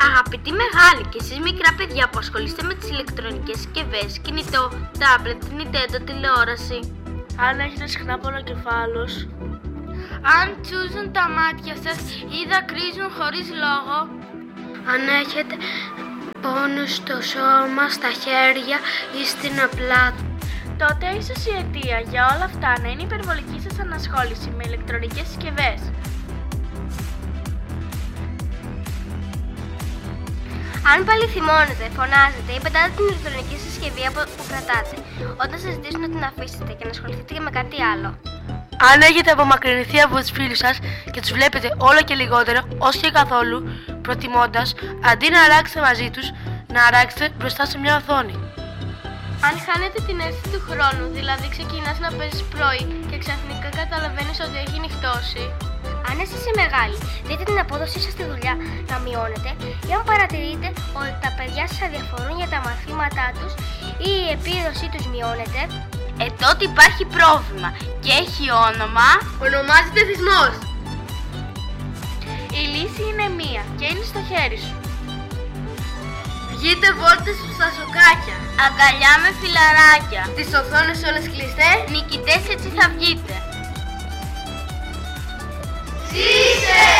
Αγαπητοί μεγάλοι και εσείς μικρά παιδιά που ασχολείστε με τις ηλεκτρονικές συσκευές, κινητό, τάμπλετ, Nintendo, τηλεόραση. Αν έχετε συχνά πονοκεφάλους. Αν τσούζουν τα μάτια σας ή δακρύζουν χωρίς λόγο. Αν έχετε πόνους στο σώμα, στα χέρια ή στην απλάτη. Τότε ίσως η αιτία για όλα αυτά να είναι η υπερβολική σας ανασχόληση με ηλεκτρονικές συσκευές. Αν πάλι θυμώνετε, φωνάζετε ή πετάτε την ηλεκτρονική συσκευή που κρατάτε, όταν σας ζητήσουν να την αφήσετε και να ασχοληθείτε και με κάτι άλλο. Αν έχετε απομακρυνθεί από τους φίλους σας και τους βλέπετε όλο και λιγότερο, όσο και καθόλου, προτιμώντας, αντί να αράξετε μαζί τους, να αράξετε μπροστά σε μια οθόνη. Αν χάνετε την αίσθηση του χρόνου, δηλαδή ξεκινάς να παίζεις πρωί και ξαφνικά καταλαβαίνεις ότι έχει νυχτώσει. Αν εσείς οι μεγάλοι δείτε την απόδοσή σας στη δουλειά να μειώνεται, ή αν παρατηρείτε ότι τα παιδιά σας αδιαφορούν για τα μαθήματά τους ή η επίδοσή τους μειώνεται, τότε υπάρχει πρόβλημα και έχει όνομα. ονομάζεται εθισμός. Η λύση είναι μία και είναι στο χέρι σου. Βγείτε βόλτες στα σοκάκια, Αγκαλιά με φιλαράκια. τις οθόνες όλες κλειστέ. Νικητές έτσι θα βγείτε. Ζήσε!